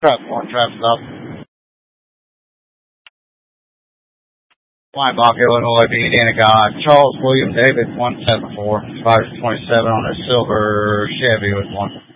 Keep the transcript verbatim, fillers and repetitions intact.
Trap one, trap up. Weinbach, Illinois, B. Indiana God. Charles William David, one seven four. Five twenty-seven on a silver Chevy with one.